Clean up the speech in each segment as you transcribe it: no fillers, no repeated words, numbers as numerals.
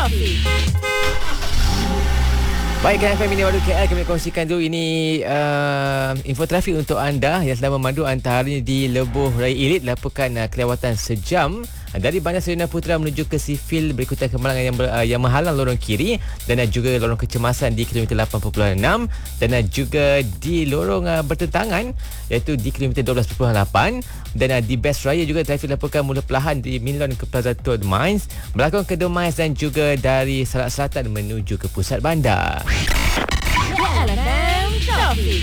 Taufiq. Baik, KFM ini Baru KL kami kongsikan dulu ini info trafik untuk anda yang sedang memandu antaranya di Lebuh Raya Ilit laporkan kelewatan sejam dari Bandar Serina Putra menuju ke Sifil berikutan kemalangan yang menghalang lorong kiri dan juga lorong kecemasan di kilometer 8.6 dan juga di lorong bertentangan iaitu di kilometer 12.8 dan di Best Raya juga trafik laporkan mula perlahan di Milon ke Plaza Tour de Mines berlakon ke The Mines dan juga dari Salak Selatan menuju ke pusat bandar. KLFM Taufiq.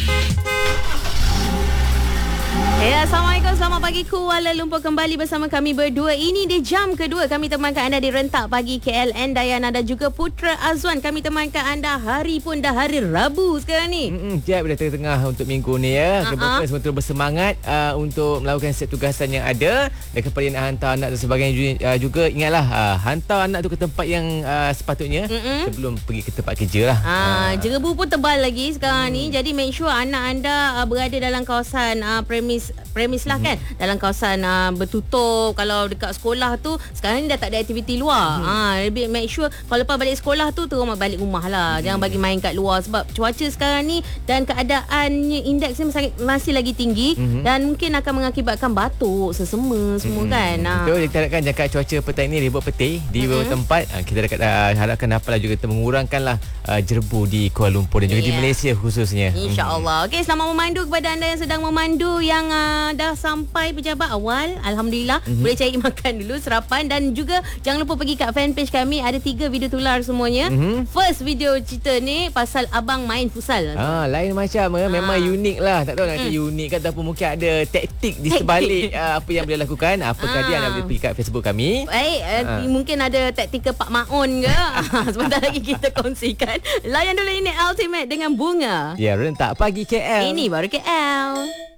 Ya, Assalamualaikum, selamat pagi Kuala Lumpur, kembali bersama kami berdua. Ini di jam kedua kami temankan anda di Rentak Pagi KLN, Dayana dan juga Putra Azwan. Kami temankan anda hari pun dah hari Rabu sekarang ni. Jap dah tengah untuk minggu ni ya. Kebetulan semua terus bersemangat untuk melakukan set tugasan yang ada dan kepada yang nak hantar anak dan sebagainya juga ingatlah hantar anak tu ke tempat yang sepatutnya sebelum pergi ke tempat kerja lah. Jerebu pun tebal lagi sekarang ni, jadi make sure anak anda berada dalam kawasan premis lah kan, dalam kawasan bertutup. Kalau dekat sekolah tu sekarang ni dah tak ada aktiviti luar. Lebih make sure kalau lepas balik sekolah tu terus balik rumah lah, jangan bagi main kat luar sebab cuaca sekarang ni dan keadaannya indeksnya masih lagi tinggi dan mungkin akan mengakibatkan batuk, sesema semua kan. Betul, kita harapkan jangka cuaca petang ni ribut petih di beberapa tempat. Kita harapkan dapatlah juga mengurangkanlah jerebu di Kuala Lumpur dan juga di Malaysia khususnya. InsyaAllah. Okey, selamat memandu kepada anda yang sedang memandu, yang dah sampai pejabat awal, Alhamdulillah. Boleh cari makan dulu, sarapan, dan juga jangan lupa pergi kat fanpage kami, ada 3 video tular semuanya. First video cerita ni pasal abang main futsal. Lain macam memang unik lah. Tak tahu nak kata unik ke ataupun mungkin ada taktik di sebalik apa yang boleh lakukan. Apakah dia, anda boleh pergi kat Facebook kami. Baik, mungkin ada taktikal Pak Maun ke. Sebentar lagi kita kongsikan. Layan dulu, ini Ultimate dengan Bunga. Ya, Rentak Pagi KL. Ini baru KL.